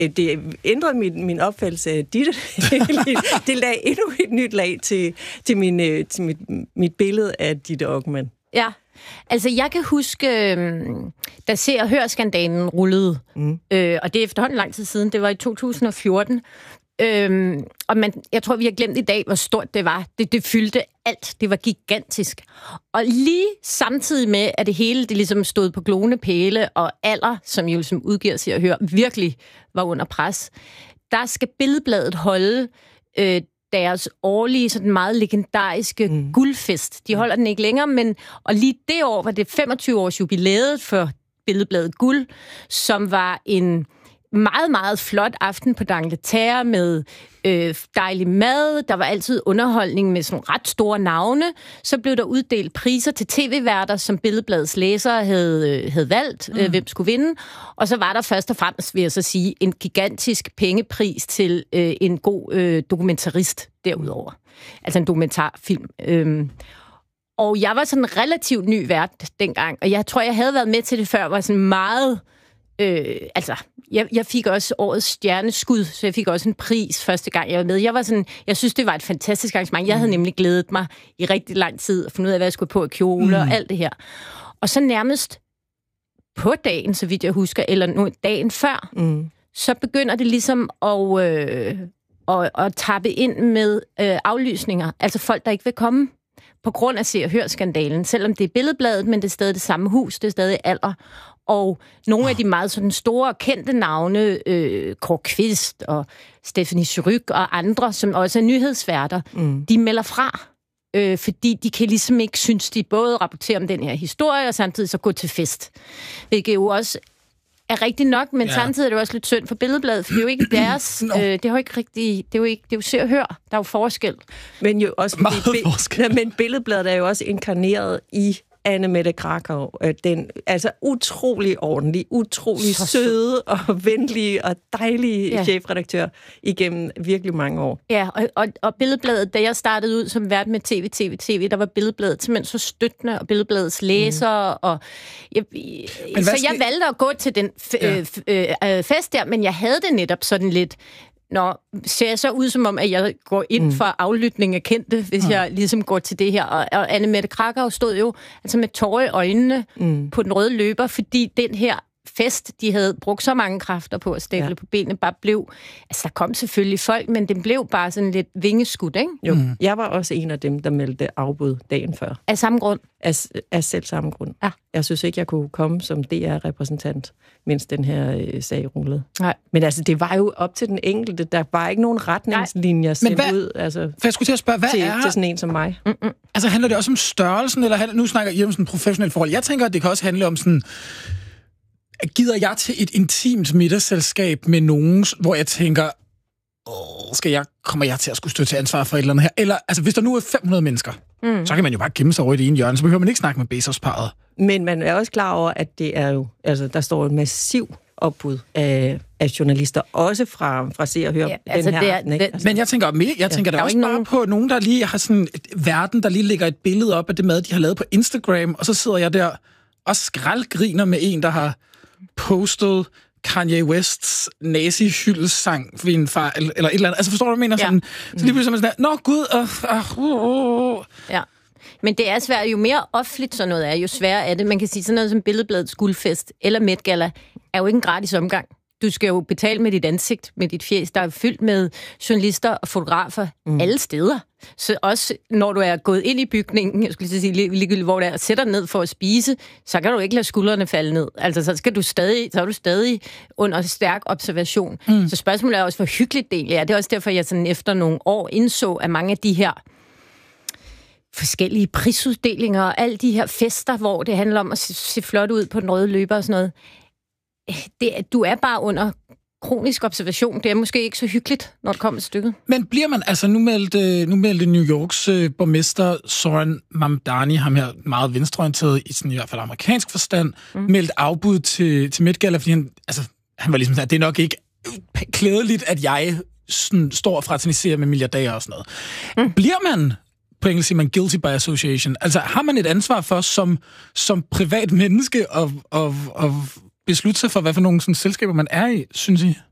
det ændrede min opfattelse af dit. Det lagde endnu et nyt lag til mit billede af Ditte Okman. Ja, altså jeg kan huske, da Se og Hør-skandalen rullede, og det er efterhånden lang tid siden, det var i 2014, og jeg tror, vi har glemt i dag, hvor stort det var. Det fyldte alt. Det var gigantisk. Og lige samtidig med, at det hele det ligesom stod på glående pæle, og Aller, som jo ligesom udgiver sig at høre, virkelig var under pres, der skal Billedbladet holde deres årlige, sådan meget legendariske guldfest. De holder den ikke længere, og lige det år var det 25 års jubilæet for Billedbladet Guld, som var en meget, meget flot aften på d'Angleterre med dejlig mad. Der var altid underholdning med sådan ret store navne. Så blev der uddelt priser til tv-værter, som Billedbladets læsere havde valgt, hvem skulle vinde. Og så var der først og fremmest, vil jeg så sige, en gigantisk pengepris til en god dokumentarist derudover. Altså en dokumentarfilm. Og jeg var sådan en relativt ny vært dengang, og jeg tror, jeg havde været med til det før, var sådan meget... Jeg fik også årets stjerneskud, så jeg fik også en pris første gang, jeg var med. Jeg synes, det var et fantastisk arrangement. Jeg havde nemlig glædet mig i rigtig lang tid at finde ud af, hvad jeg skulle på af kjole og alt det her. Og så nærmest på dagen, så vidt jeg husker, eller nu dagen før, så begynder det ligesom at tappe ind med aflysninger. Altså folk, der ikke vil komme på grund af Se og Hør-skandalen. Selvom det er Billedbladet, men det er stadig det samme hus, det er stadig Aller. Og nogle af de meget sådan store, kendte navne, Kåre Kvist og Stephanie Surrugue og andre, som også er nyhedsværter, de melder fra. Fordi de kan ligesom ikke synes, de både rapporterer om den her historie, og samtidig så gå til fest. Hvilket jo også er rigtigt nok, men samtidig er det også lidt synd for Billedbladet, for det er jo ikke deres... det er jo ikke rigtigt... Det er jo Se og Hør. Der er jo forskel. Men jo også... Men Billedbladet er jo også inkarneret i Anne Mette Krakow, den altså utrolig ordentlig, utrolig søde og venlige og dejlige chefredaktør igennem virkelig mange år. Ja, og Billedbladet, da jeg startede ud som vært med TV, der var Billedbladet simpelthen så støttende, og Billedbladets læsere, og jeg valgte at gå til den fest der, men jeg havde det netop sådan lidt... ser jeg så ud som om, at jeg går ind for aflytning af kendte, hvis jeg ligesom går til det her. Og Anne Mette Krakow stod jo altså med tårer i øjnene på den røde løber, fordi den her fest, de havde brugt så mange kræfter på at stable på benene, bare blev... Altså, der kom selvfølgelig folk, men den blev bare sådan lidt vingeskudt, ikke? Jo, jeg var også en af dem, der meldte afbud dagen før. Af samme grund? Af selv samme grund. Ja. Jeg synes ikke, jeg kunne komme som DR-repræsentant, mens den her sag rullede. Nej. Men altså, det var jo op til den enkelte. Der var ikke nogen retningslinjer sendt ud. Altså, jeg skulle til at spørge, hvad til sådan en som mig. Altså, handler det også om størrelsen, eller nu snakker jeg om sådan et professionelt forhold? Jeg tænker, at det kan også handle om sådan... Gider jeg til et intimt middagsselskab med nogen, hvor jeg tænker, kommer jeg til at skulle stå til ansvar for et eller andet her? Eller, altså, hvis der nu er 500 mennesker, så kan man jo bare gemme sig over i det ene hjørne, så behøver man ikke snakke med Bezos-parret. Men man er også klar over, at det er jo, altså, der står et massiv opbud af journalister, også fra Se og Hør. Ja, altså men jeg tænker der også bare på nogen, der lige har sådan verden, der lige lægger et billede op af det mad, de har lavet på Instagram, og så sidder jeg der og skraldgriner med en, der har postet Kanye Wests nazi-hyldesang ved en far, eller et eller andet. Altså, forstår du, hvad jeg mener? Sådan, så lige pludselig sådan, nå gud, Ja. Men det er svært. Jo mere offentligt sådan noget er, jo sværere er det. Man kan sige sådan noget som Billedbladets guldfest eller Met Gala er jo ikke en gratis omgang. Du skal jo betale med dit ansigt, med dit fjes, der er fyldt med journalister og fotografer alle steder. Så også når du er gået ind i bygningen, jeg skulle sige ligegyldigt, hvor det er, og sætter ned for at spise, så kan du ikke lade skuldrene falde ned. Altså, så er du stadig under stærk observation. Så spørgsmålet er også, hvor hyggeligt det egentlig er. Det er også derfor, jeg sådan efter nogle år indså, at mange af de her forskellige prisuddelinger og alle de her fester, hvor det handler om at se flot ud på den røde løber og sådan noget, du er bare under kronisk observation. Det er måske ikke så hyggeligt, når det kommer til stykket. Men bliver man, altså nu meldte New Yorks borgmester Zohran Mamdani, ham her meget venstreorienteret i sådan i hvert fald amerikansk forstand, meldt afbud til Met Gala, fordi han var ligesom sådan, at det er nok ikke klædeligt, at jeg sådan står og fraterniserer med milliardærer og sådan noget. Bliver man, på engelsk siger man guilty by association, altså har man et ansvar for som privat menneske og beslutte sig for, hvad for nogle sådan selskaber man er i, synes I?